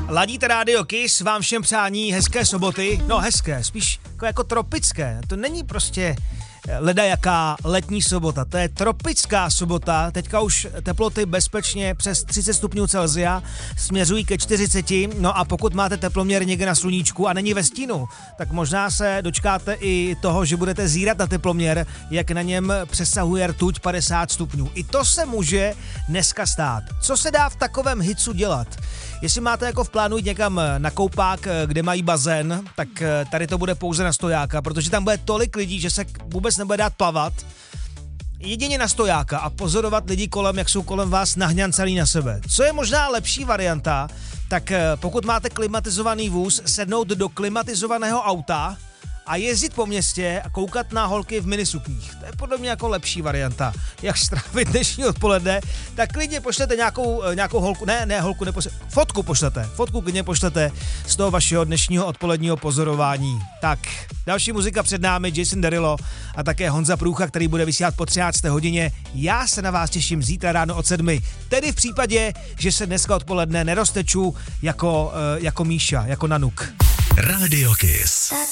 Ladíte Radio Kiss, vám všem přání hezké soboty, no hezké, spíš jako tropické, to není prostě ledajaká letní sobota, to je tropická sobota, teďka už teploty bezpečně přes 30 stupňů Celsia směřují ke 40, no a pokud máte teploměr někde na sluníčku a není ve stínu, tak možná se dočkáte i toho, že budete zírat na teploměr, jak na něm přesahuje rtuť 50 stupňů. I to se může dneska stát. Co se dá v takovém hicu dělat? Jestli máte jako v plánu jít někam na koupák, kde mají bazén, tak tady to bude pouze na stojáka, protože tam bude tolik lidí, že se vůbec nebude dát plavat. Jedině na stojáka a pozorovat lidi kolem, jak jsou kolem vás nahňancaný na sebe. Co je možná lepší varianta, tak pokud máte klimatizovaný vůz, sednout do klimatizovaného auta a jezdit po městě a koukat na holky v minisukních. To je podle mě jako lepší varianta. Jak strávit dnešní odpoledne, tak klidně pošlete nějakou holku, ne holku, fotku pošlete. Fotku klidně pošlete z toho vašeho dnešního odpoledního pozorování. Tak, další muzika před námi, Jason Derulo a také Honza Průcha, který bude vysílat po 13. hodině. Já se na vás těším zítra ráno od 7. Tedy v případě, že se dneska odpoledne nerozteču jako Míša, jako Nanuk. Radio Kiss.